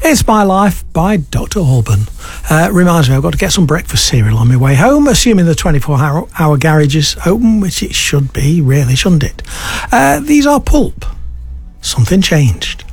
It's My Life by Dr. Alban. Reminds me, I've got to get some breakfast cereal on my way home, assuming the 24-hour garage is open, which it should be, really, shouldn't it? These are Pulp. Something Changed.